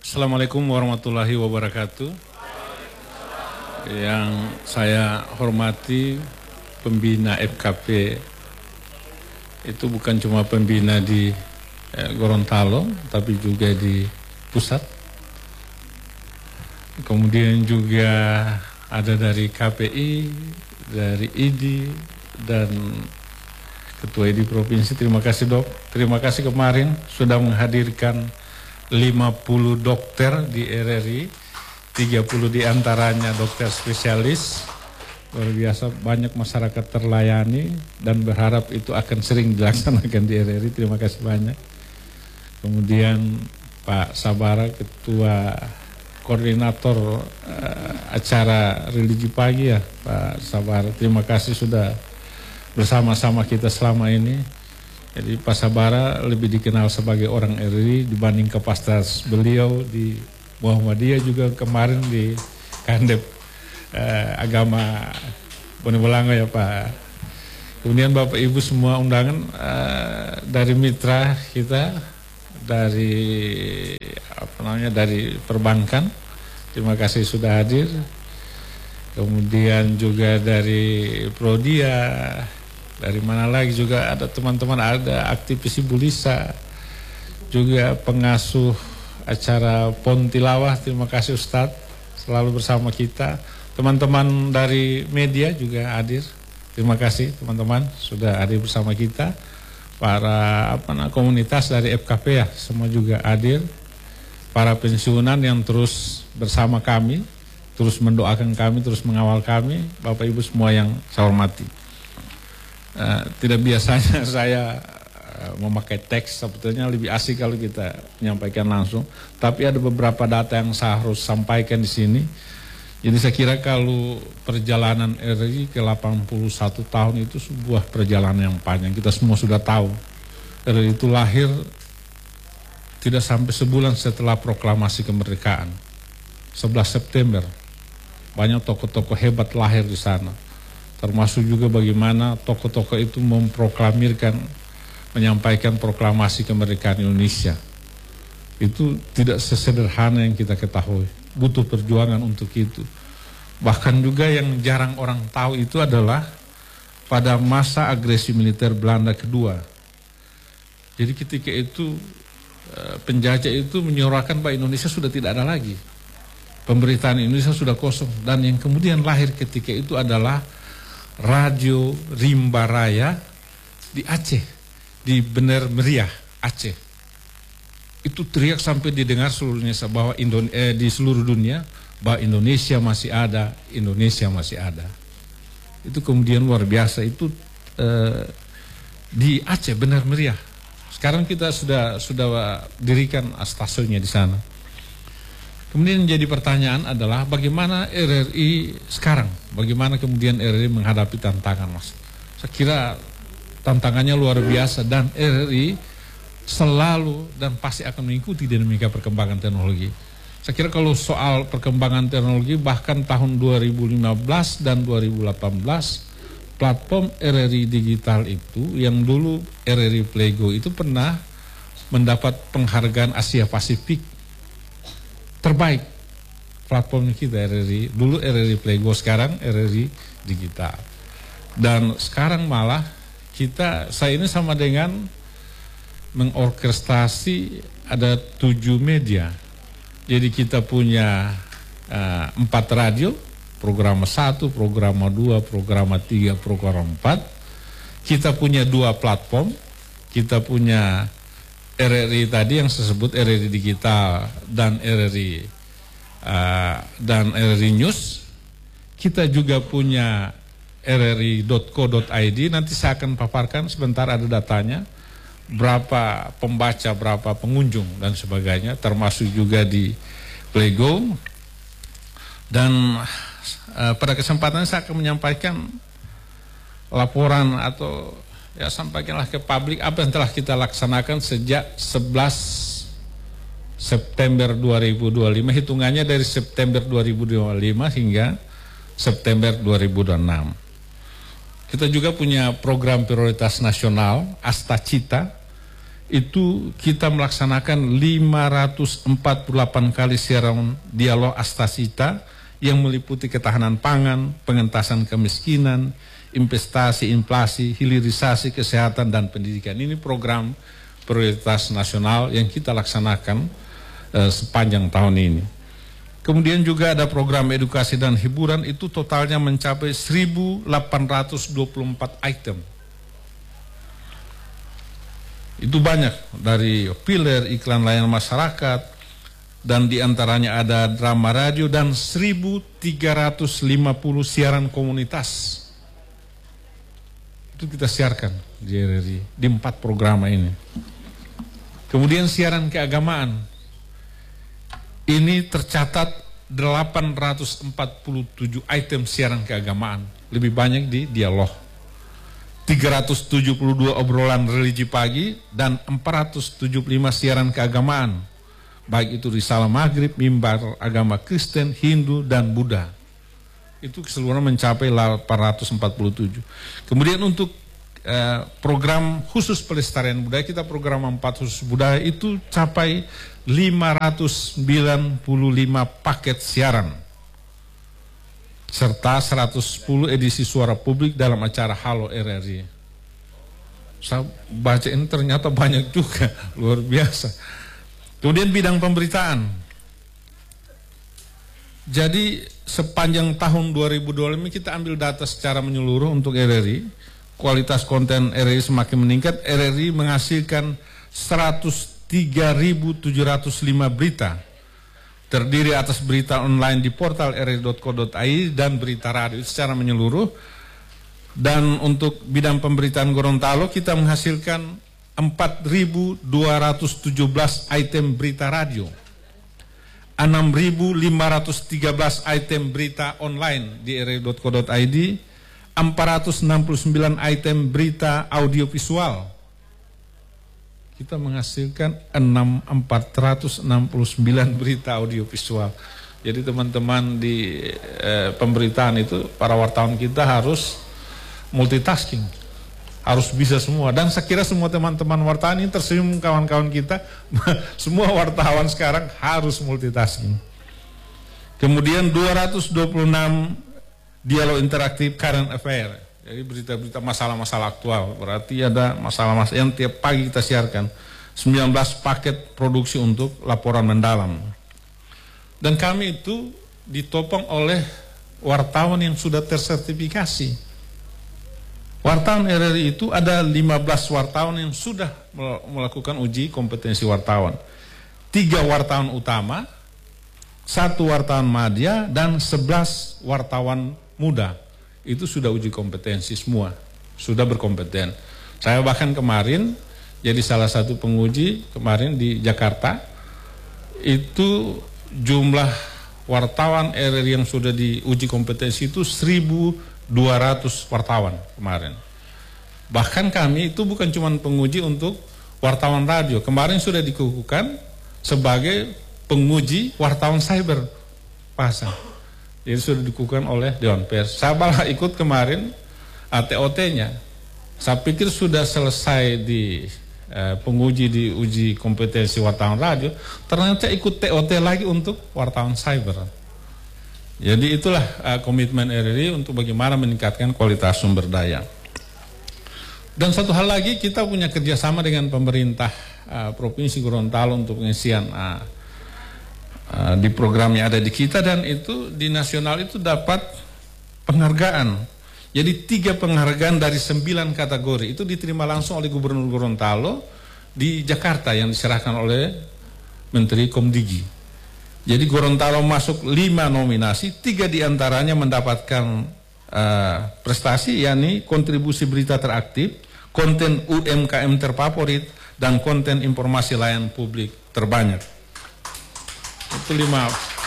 Assalamualaikum warahmatullahi wabarakatuh. Yang saya hormati pembina FKP itu bukan cuma pembina di Gorontalo, tapi juga di pusat. Kemudian juga ada dari KPI, dari ID, dan Ketua ID Provinsi. Terima kasih Dok. Terima kasih kemarin sudah menghadirkan 50 dokter di RRI. 30 diantaranya dokter spesialis. Luar biasa, banyak masyarakat terlayani dan berharap itu akan sering dilaksanakan di RRI. Terima kasih banyak. Kemudian Pak Sabara, Ketua Koordinator acara religi pagi ya Pak Sabara. Terima kasih sudah bersama-sama kita selama ini. Jadi Pak Sabara lebih dikenal sebagai orang RRI dibanding kapasitas beliau di Muhammadiyah, juga kemarin di Kandep Agama Bonebolango ya Pak. Kemudian Bapak Ibu semua undangan dari mitra kita, dari dari perbankan, terima kasih sudah hadir. Kemudian juga dari Prodia, dari mana lagi juga ada teman-teman, ada aktivis Ibu Lisa, juga pengasuh acara Pontilawah. Terima kasih Ustadz selalu bersama kita. Teman-teman dari media juga hadir. Terima kasih teman-teman sudah hadir bersama kita. Para komunitas dari FKP ya semua juga hadir. Para pensiunan yang terus bersama kami, terus mendoakan kami, terus mengawal kami. Bapak Ibu semua yang saya hormati. Tidak biasanya saya memakai teks, sebetulnya lebih asik kalau kita menyampaikan langsung. Tapi ada beberapa data yang saya harus sampaikan di sini. Jadi saya kira kalau perjalanan RRI ke 81 tahun itu sebuah perjalanan yang panjang. Kita semua sudah tahu RRI itu lahir tidak sampai sebulan setelah proklamasi kemerdekaan, 11 September. Banyak tokoh-tokoh hebat lahir di sana. Termasuk juga bagaimana tokoh-tokoh itu memproklamirkan, menyampaikan proklamasi kemerdekaan Indonesia. Itu tidak sesederhana yang kita ketahui. Butuh perjuangan untuk itu. Bahkan juga yang jarang orang tahu itu adalah pada masa agresi militer Belanda kedua. Jadi ketika itu penjajah itu menyuarakan bahwa Indonesia sudah tidak ada lagi. Pemerintahan Indonesia sudah kosong. Dan yang kemudian lahir ketika itu adalah Radio Rimba Raya di Aceh, di Bener Meriah, Aceh. Itu teriak sampai didengar seluruh Indonesia bahwa di seluruh dunia bahwa Indonesia masih ada, Indonesia masih ada. Itu kemudian luar biasa. Itu di Aceh, Bener Meriah. Sekarang kita sudah dirikan stasiunnya di sana. Kemudian jadi pertanyaan adalah bagaimana RRI sekarang? Bagaimana kemudian RRI menghadapi tantangan, Mas? Saya kira tantangannya luar biasa dan RRI selalu dan pasti akan mengikuti dinamika perkembangan teknologi. Saya kira kalau soal perkembangan teknologi bahkan tahun 2015 dan 2018 platform RRI digital itu yang dulu RRI Playgo itu pernah mendapat penghargaan Asia Pasifik terbaik platform kita RRI. Dulu RRI Playgo, sekarang RRI digital. Dan sekarang malah saya ini sama dengan mengorkestrasi ada 7 media. Jadi kita punya 4 radio, program 1, program 2, program 3, program 4. Kita punya 2 platform. Kita punya RRI tadi yang saya sebut RRI digital dan RRI News. Kita juga punya rri.co.id. Nanti saya akan paparkan sebentar, ada datanya, berapa pembaca, berapa pengunjung dan sebagainya, termasuk juga di Playgo. Dan pada kesempatan saya akan menyampaikan laporan atau ya sampaikanlah ke publik apa yang telah kita laksanakan sejak 11 September 2025, hitungannya dari September 2025 hingga September 2026. Kita juga punya program prioritas nasional Asta Cita itu kita melaksanakan 548 kali siaran dialog Astasita yang meliputi ketahanan pangan, pengentasan kemiskinan, investasi, inflasi, hilirisasi, kesehatan, dan pendidikan. Ini program prioritas nasional yang kita laksanakan sepanjang tahun ini. Kemudian juga ada program edukasi dan hiburan, itu totalnya mencapai 1.824 item. Itu banyak, dari filler, iklan layanan masyarakat, dan diantaranya ada drama radio dan 1.350 siaran komunitas. Itu kita siarkan di RRI, di 4 program ini. Kemudian siaran keagamaan, ini tercatat 847 item siaran keagamaan, lebih banyak di dialog. 372 obrolan religi pagi dan 475 siaran keagamaan, baik itu risalah maghrib, mimbar agama Kristen, Hindu, dan Buddha. Itu keseluruhan mencapai 847. Kemudian untuk program khusus pelestarian budaya, kita program 4 khusus budaya itu capai 595 paket siaran serta 110 edisi suara publik dalam acara Halo RRI. Saya baca ini ternyata banyak juga, luar biasa. Kemudian bidang pemberitaan. Jadi sepanjang tahun 2025 kita ambil data secara menyeluruh untuk RRI. Kualitas konten RRI semakin meningkat. RRI menghasilkan 103.705 berita, terdiri atas berita online di portal rri.co.id dan berita radio secara menyeluruh. Dan untuk bidang pemberitaan Gorontalo kita menghasilkan 4.217 item berita radio, 6.513 item berita online di rri.co.id, 469 item berita audiovisual. Kita menghasilkan 469 berita audiovisual. Jadi teman-teman di pemberitaan itu, para wartawan kita harus multitasking, harus bisa semua. Dan saya kira semua teman-teman wartawan ini tersenyum, kawan-kawan kita, semua wartawan sekarang harus multitasking. Kemudian 226 dialog interaktif current affair. Jadi berita-berita masalah-masalah aktual, berarti ada masalah-masalah yang tiap pagi kita siarkan. 19 paket produksi untuk laporan mendalam. Dan kami itu ditopang oleh wartawan yang sudah tersertifikasi. Wartawan RRI itu ada 15 wartawan yang sudah melakukan uji kompetensi wartawan. 3 wartawan utama, 1 wartawan madya, dan 11 wartawan muda. Itu sudah uji kompetensi semua, sudah berkompeten. Saya bahkan kemarin jadi salah satu penguji kemarin di Jakarta. Itu jumlah wartawan RRI yang sudah diuji kompetensi itu 1.200 wartawan kemarin. Bahkan kami itu bukan cuma penguji untuk wartawan radio. Kemarin sudah dikukuhkan sebagai penguji wartawan cyber pasang. Jadi sudah dikukuhkan oleh Dewan Pers. Saya malah ikut kemarin TOT-nya. Saya pikir sudah selesai di penguji di uji kompetensi wartawan radio, ternyata ikut TOT lagi untuk wartawan cyber. Jadi itulah komitmen RRI untuk bagaimana meningkatkan kualitas sumber daya. Dan satu hal lagi, kita punya kerjasama dengan pemerintah Provinsi Gorontalo untuk pengisian di program yang ada di kita, dan itu di nasional itu dapat penghargaan. Jadi 3 penghargaan dari 9 kategori itu diterima langsung oleh Gubernur Gorontalo di Jakarta yang diserahkan oleh Menteri Komdigi. Jadi Gorontalo masuk 5 nominasi, 3 diantaranya mendapatkan prestasi, yakni kontribusi berita teraktif, konten UMKM terfavorit, dan konten informasi layanan publik terbanyak. Itu 5.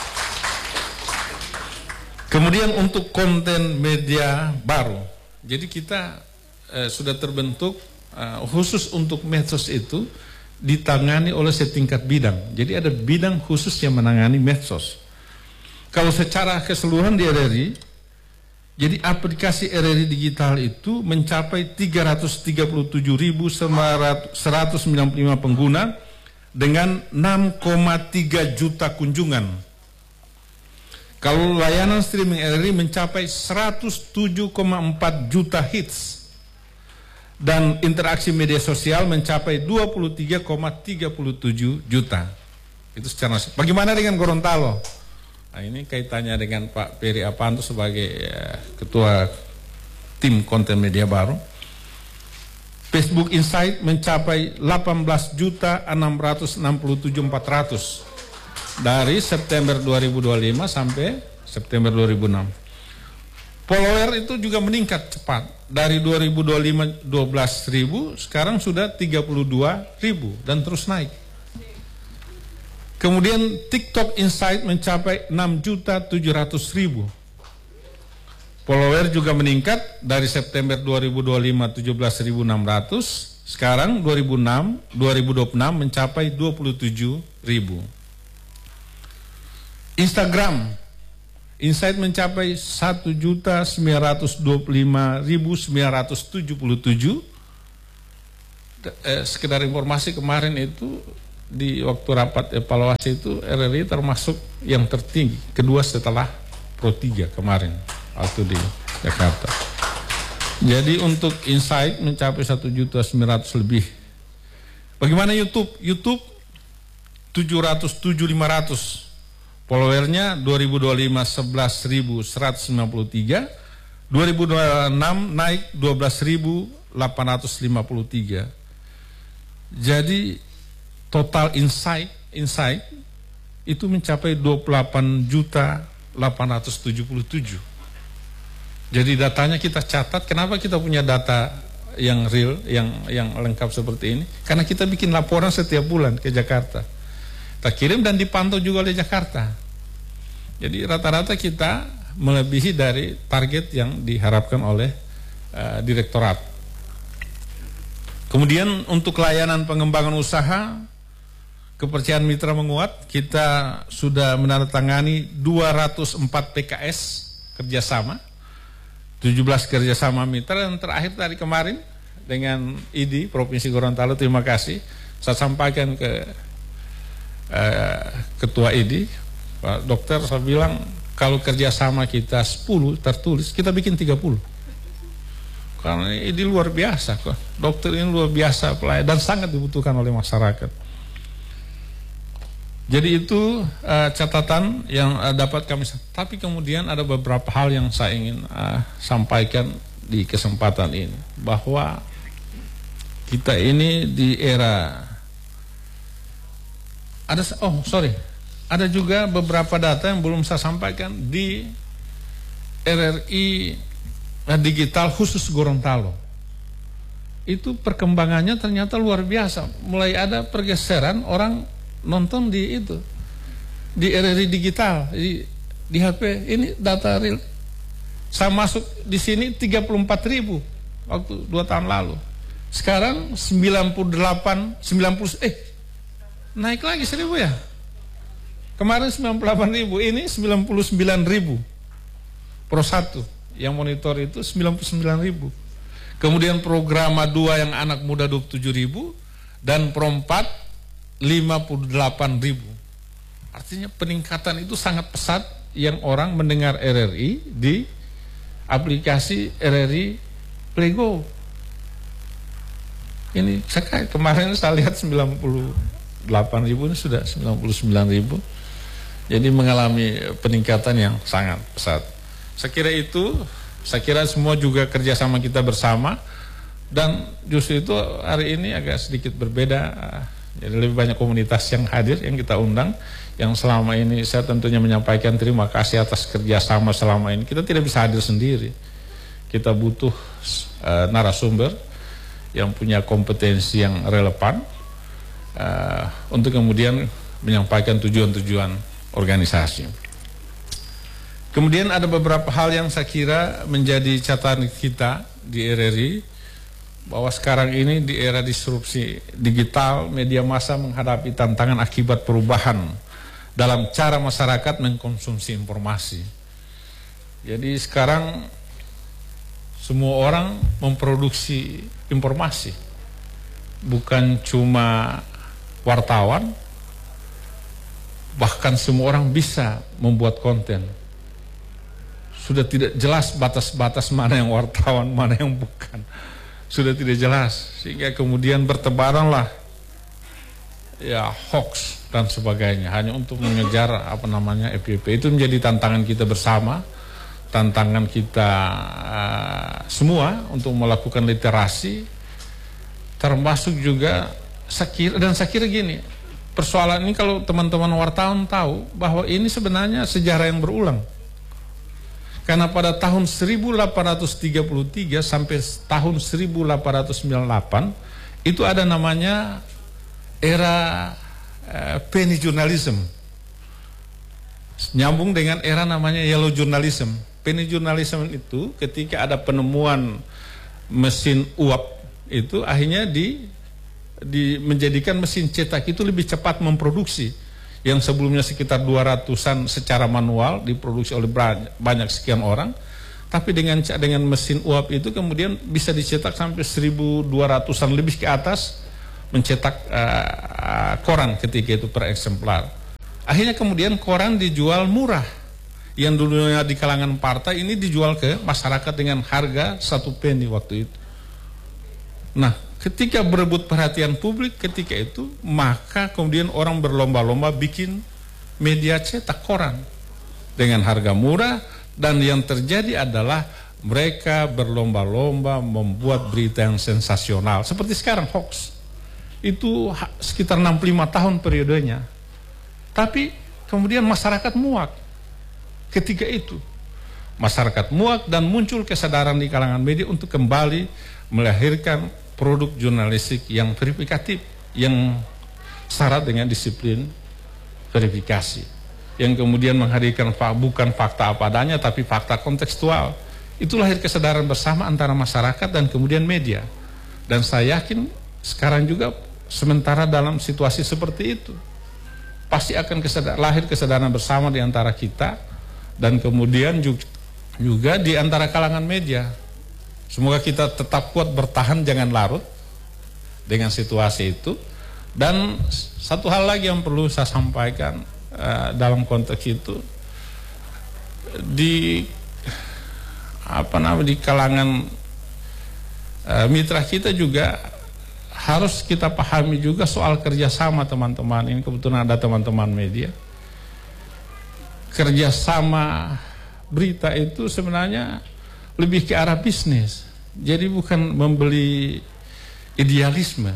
Kemudian untuk konten media baru, jadi kita sudah terbentuk khusus untuk medsos itu ditangani oleh setingkat bidang. Jadi ada bidang khusus yang menangani medsos. Kalau secara keseluruhan di RRI Jadi aplikasi RRI Digital itu mencapai 337.195 pengguna dengan 6,3 juta kunjungan. Kalau layanan streaming RRI mencapai 107,4 juta hits dan interaksi media sosial mencapai 23,37 juta. Itu secara nasional. Bagaimana dengan Gorontalo? Nah, ini kaitannya dengan Pak Peri Apanto sebagai ketua tim konten media baru. Facebook Insight mencapai 18.667.400 dari September 2025 sampai September 2006. Follower itu juga meningkat cepat. Dari 2025 12.000, sekarang sudah 32.000 dan terus naik. Kemudian TikTok Insight mencapai 6.700.000. Follower juga meningkat dari September 2025 17.600, sekarang 2026 mencapai 27.000. Instagram Insight mencapai 1.959.977. Sekedar informasi, kemarin itu di waktu rapat evaluasi itu RRI termasuk yang tertinggi, kedua setelah Pro 3 kemarin waktu di Jakarta. Jadi untuk Insight mencapai 1.900.000 lebih. Bagaimana YouTube? YouTube 707.500. Followernya 2025 11.153, 2026 naik 12.853. Jadi total insight itu mencapai 28.877. Jadi datanya kita catat. Kenapa kita punya data yang real, yang lengkap seperti ini? Karena kita bikin laporan setiap bulan ke Jakarta. Kita kirim dan dipantau juga oleh Jakarta. Jadi rata-rata kita melebihi dari target yang diharapkan oleh direktorat. Kemudian untuk layanan pengembangan usaha, kepercayaan mitra menguat. Kita sudah menandatangani 204 PKS kerjasama, 17 kerjasama mitra, dan terakhir dari kemarin dengan ID Provinsi Gorontalo, terima kasih. Saya sampaikan ke Ketua ID, Pak Dokter, saya bilang kalau kerjasama kita 10 tertulis, kita bikin 30. Karena ini luar biasa kok. Dokter ini luar biasa pelayan dan sangat dibutuhkan oleh masyarakat. Jadi itu catatan yang dapat kami. Tapi kemudian ada beberapa hal yang saya ingin sampaikan di kesempatan ini, bahwa kita ini di era ada juga beberapa data yang belum saya sampaikan di RRI Digital khusus Gorontalo. Itu perkembangannya ternyata luar biasa. Mulai ada pergeseran orang nonton di itu, di RRI Digital, di HP. Ini data real. Saya masuk di sini 34.000 waktu 2 tahun lalu. Sekarang 90 naik lagi 1.000 ya. Kemarin 98.000, ini 99.000. Pro 1 yang monitor itu 99.000. Kemudian program 2 yang anak muda 27.000 dan Pro 4 58.000. Artinya peningkatan itu sangat pesat yang orang mendengar RRI di aplikasi RRI Playgo. Ini kemarin saya lihat 98.000, ini sudah 99.000. Jadi mengalami peningkatan yang sangat pesat. Saya kira semua juga kerjasama kita bersama, dan justru itu hari ini agak sedikit berbeda. Jadi lebih banyak komunitas yang hadir, yang kita undang, yang selama ini saya tentunya menyampaikan terima kasih atas kerjasama selama ini. Kita tidak bisa hadir sendiri, kita butuh narasumber yang punya kompetensi yang relevan untuk kemudian menyampaikan tujuan-tujuan organisasi. Kemudian ada beberapa hal yang saya kira menjadi catatan kita di RRI, bahwa sekarang ini di era disrupsi digital, media massa menghadapi tantangan akibat perubahan dalam cara masyarakat mengkonsumsi informasi. Jadi sekarang semua orang memproduksi informasi, bukan cuma wartawan, bahkan semua orang bisa membuat konten. Sudah tidak jelas batas-batas mana yang wartawan, mana yang bukan. Sudah tidak jelas, sehingga kemudian bertebaranlah ya hoax dan sebagainya hanya untuk mengejar FYP. Itu menjadi tantangan kita bersama, tantangan kita semua untuk melakukan literasi, termasuk juga saya kira gini, persoalan ini kalau teman-teman wartawan tahu bahwa ini sebenarnya sejarah yang berulang. Karena pada tahun 1833 sampai tahun 1898 itu ada namanya era penny journalism, nyambung dengan era namanya yellow journalism. Penny journalism itu ketika ada penemuan mesin uap itu akhirnya menjadikan mesin cetak itu lebih cepat memproduksi. Yang sebelumnya sekitar 200-an secara manual diproduksi oleh banyak sekian orang, tapi dengan mesin uap itu kemudian bisa dicetak sampai 1.200-an lebih ke atas, mencetak koran ketika itu per eksemplar. Akhirnya kemudian koran dijual murah, yang dulunya di kalangan partai ini dijual ke masyarakat dengan harga 1 penny waktu itu. Nah, ketika berebut perhatian publik ketika itu, maka kemudian orang berlomba-lomba bikin media cetak koran dengan harga murah, dan yang terjadi adalah mereka berlomba-lomba membuat berita yang sensasional seperti sekarang hoax. Itu sekitar 65 tahun periodenya. Tapi kemudian masyarakat muak ketika itu. Masyarakat muak dan muncul kesadaran di kalangan media untuk kembali melahirkan produk jurnalistik yang verifikatif, yang syarat dengan disiplin verifikasi, yang kemudian menghadirkan bukan fakta apa adanya tapi fakta kontekstual. Itu lahir kesadaran bersama antara masyarakat dan kemudian media. Dan saya yakin sekarang juga sementara dalam situasi seperti itu pasti akan lahir kesadaran bersama di antara kita dan kemudian juga di antara kalangan media. Semoga kita tetap kuat bertahan, jangan larut dengan situasi itu. Dan satu hal lagi yang perlu saya sampaikan dalam konteks itu, di kalangan mitra kita juga harus kita pahami juga soal kerjasama teman-teman. Ini kebetulan ada teman-teman media. Kerjasama berita itu sebenarnya lebih ke arah bisnis. Jadi bukan membeli idealisme.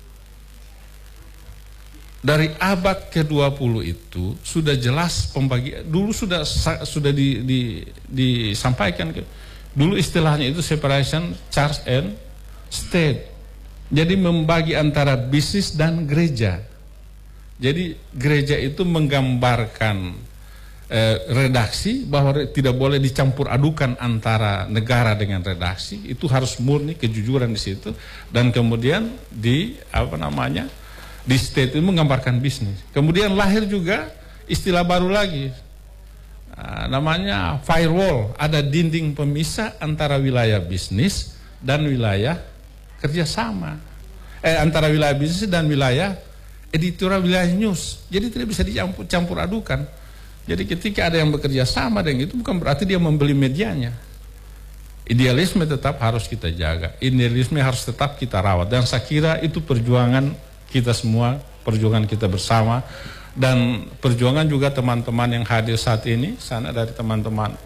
Dari abad ke-20 itu sudah jelas pembagian. Dulu sudah disampaikan. Dulu istilahnya itu separation church and state. Jadi membagi antara bisnis dan gereja. Jadi gereja itu menggambarkan redaksi bahwa tidak boleh dicampur adukan antara negara dengan redaksi, itu harus murni kejujuran di situ. Dan kemudian di state itu menggambarkan bisnis. Kemudian lahir juga istilah baru lagi, namanya firewall, ada dinding pemisah antara wilayah bisnis dan wilayah kerjasama, antara wilayah bisnis dan wilayah editorial, wilayah news. Jadi tidak bisa dicampur adukan. Jadi ketika ada yang bekerja sama dengan itu bukan berarti dia membeli medianya. Idealisme tetap harus kita jaga, idealisme harus tetap kita rawat. Dan saya kira itu perjuangan kita semua, perjuangan kita bersama. Dan perjuangan juga teman-teman yang hadir saat ini, sana dari teman-teman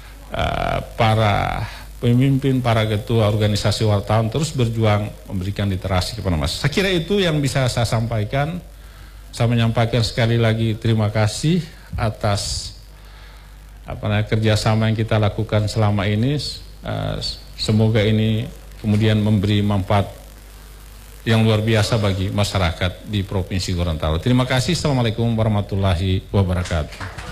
para pemimpin, para ketua organisasi wartawan terus berjuang memberikan literasi kepada masyarakat. Saya kira itu yang bisa saya sampaikan. Saya menyampaikan sekali lagi terima kasih atas kerjasama yang kita lakukan selama ini. Semoga ini kemudian memberi manfaat yang luar biasa bagi masyarakat di Provinsi Gorontalo. Terima kasih. Assalamualaikum warahmatullahi wabarakatuh.